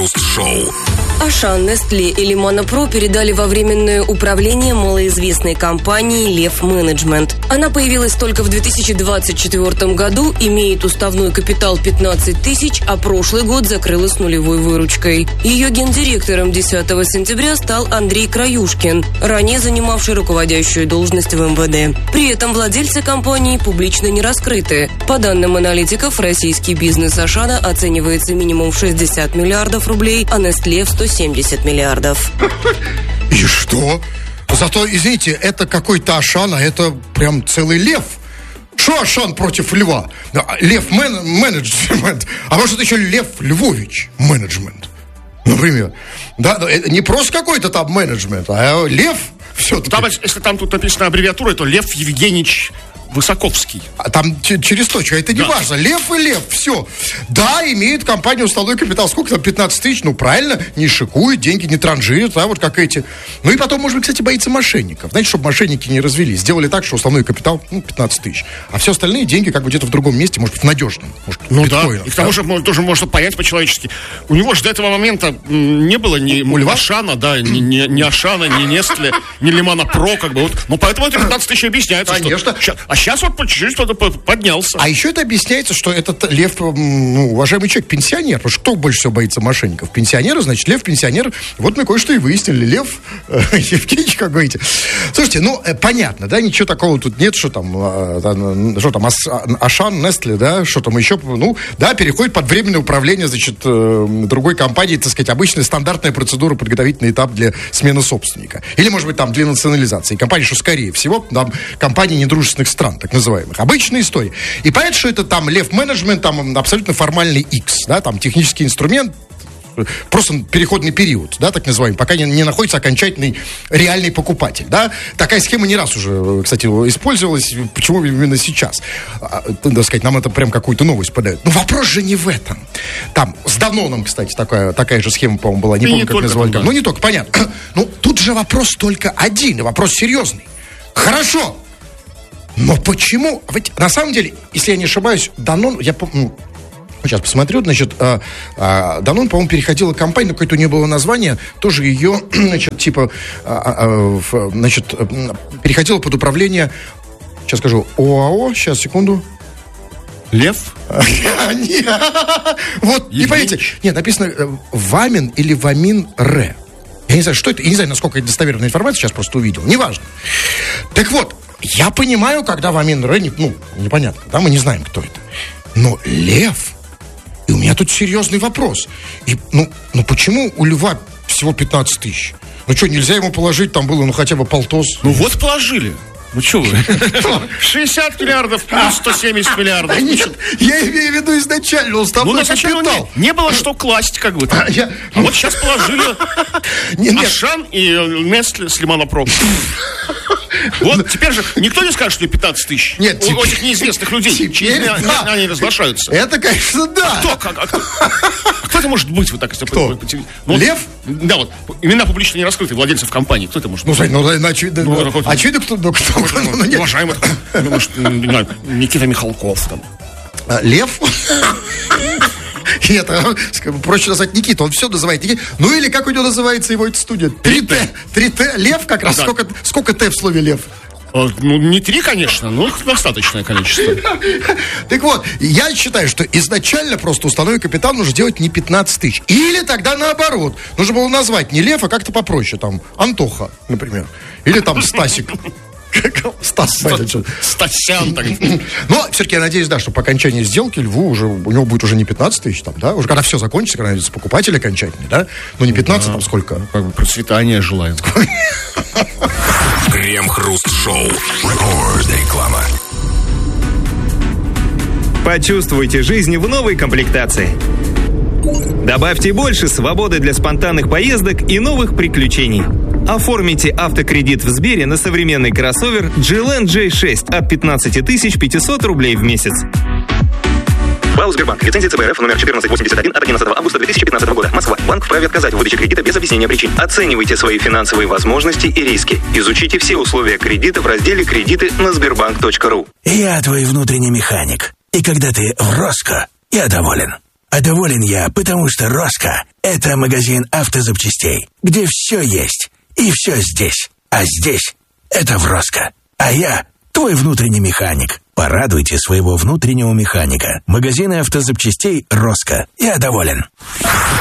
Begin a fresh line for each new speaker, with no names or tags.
Крем-хруст-шоу.
Ашан, Nestlé и Limana Pro передали во временное управление малоизвестной компании Лев Менеджмент. Она появилась только в 2024 году, имеет уставной капитал 15 тысяч, а прошлый год закрыла с нулевой выручкой. Ее гендиректором 10 сентября стал Андрей Краюшкин, ранее занимавший руководящую должность в МВД. При этом владельцы компании публично не раскрыты. По данным аналитиков, российский бизнес Ашана оценивается минимум в 60 миллиардов рублей, а Nestlé в 170 миллиардов.
И что? Зато, извините, это какой-то Ашан, а это прям целый лев. Что Ашан против льва? Лев менеджмент. А может, еще Лев Львович менеджмент. Например. Да, не просто какой-то там менеджмент, а лев все-таки.
Там, если там тут написана аббревиатура, то Лев Евгеньевич Высоковский.
А там через точку, это не важно. Лев и лев, все. Да, имеет компания уставной капитал. Сколько там, 15 тысяч? Ну, правильно, не шикует, деньги не транжирят, да, вот как эти. Ну, и потом, может быть, кстати, боится мошенников. Знаете, чтобы мошенники не развелись. Сделали так, что уставной капитал, 15 тысяч. А все остальные деньги как бы где-то в другом месте, может быть, в надежном. Может,
ну, да, и к тому же тоже можно понять по-человечески. У него же до этого момента не было ни Ашана, да, ни Ашана, ни Nestlé, ни Limana Pro, как бы вот. Ну, поэтому это 15 тысяч объясняется. Конечно. А сейчас вот по чуть-чуть кто-то поднялся.
А еще это объясняется, что этот лев, уважаемый человек, пенсионер. Потому что кто больше всего боится мошенников? Пенсионеры, значит, лев, пенсионер. Вот мы кое-что и выяснили. Лев Евгеньевич, как говорите. Слушайте, понятно, да, ничего такого тут нет, что там Ашан, Nestlé, да, что там еще, переходит под временное управление, значит, другой компании, так сказать, обычная стандартная процедура, подготовительный этап для смены собственника. Или, может быть, там для национализации. Компания, что скорее всего, там компании недружественных стран, так называемых. Обычная история. И понятно, что это там Лев Менеджмент, там абсолютно формальный X, да, там технический инструмент, просто переходный период, да, так называемый, пока не находится окончательный реальный покупатель, да. Такая схема не раз уже, кстати, использовалась. Почему именно сейчас? Так сказать, нам это прям какую-то новость подает. Но вопрос же не в этом. Там с Даноном, кстати, такая же схема, по-моему, была. Не помню, как называли. Да. Ну, не только, понятно. Ну, тут же вопрос только один, и вопрос серьезный. Хорошо. Но почему? Ведь на самом деле, если я не ошибаюсь, Данон, сейчас посмотрю, значит, Данон, по-моему, переходила компания, но какое-то у нее было название, тоже ее, значит, типа, значит, переходила под управление, сейчас скажу, ОАО, сейчас, секунду.
Лев?
Вот, не понимаете, нет, написано Вамин или Вамин Ре. Я не знаю, что это, я не знаю, насколько это достоверная информация, сейчас просто увидел, неважно. Так вот, я понимаю, когда Вамин Ре, непонятно, да, мы не знаем, кто это. Но Лев, и у меня тут серьезный вопрос. И, почему у Льва всего 15 тысяч? Ну что, нельзя ему положить, там было, хотя бы полтос?
Ну вот положили. Ну что вы? 60 миллиардов плюс 170 миллиардов.
Нет, я имею в виду изначально уставной капитал.
Не было что класть, как бы. А вот сейчас положили Ашан и Nestlé с Limana Pro. Вот теперь же никто не скажет, что 15 тысяч.
Нет,
у этих неизвестных людей. Они разглашаются.
Это, конечно, да.
Кто это может быть? Вот так,
кто? Лев?
Да, вот. Имена публично не раскрыты владельцев компании. Кто это может быть?
Очевидно, кто.
Уважаемый, Никита Михалков там.
Лев? Нет, проще назвать Никита, он все называет Никита. Ну или как у него называется его эта студия? 3Т. 3Т, Лев как раз. Сколько Т в слове Лев?
Ну, не 3, конечно, но достаточное количество.
Так вот, я считаю, что изначально просто уставной капитал нужно делать не 15 тысяч. Или тогда наоборот. Нужно было назвать не Лев, а как-то попроще. Там Антоха, например. Или там Стасик.
Стасян.
Но все-таки я надеюсь, да, что по окончании сделки Льву уже, у него будет уже не 15 тысяч, там, да, уже когда все закончится, когда найдется покупатель окончательный, да, ну не 15, там сколько?
Как бы процветания желаем.
Крем-хруст-шоу. Реклама.
Почувствуйте жизнь в новой комплектации. Добавьте больше свободы для спонтанных поездок и новых приключений. Оформите автокредит в Сбере на современный кроссовер GLN J6 от 15 500 рублей в месяц.
ПАО «Сбербанк». Лицензия ЦБ РФ номер 1481 от 11 августа 2015 года. Москва. Банк вправе отказать в выдаче кредита без объяснения причин. Оценивайте свои финансовые возможности и риски. Изучите все условия кредита в разделе «Кредиты» на sberbank.ru.
Я твой внутренний механик. И когда ты в Роско, я доволен. А доволен я, потому что «Роско» — это магазин автозапчастей, где все есть и все здесь. А здесь — это в «Роско». А я — твой внутренний механик. Порадуйте своего внутреннего механика. Магазины автозапчастей «Роско». Я доволен.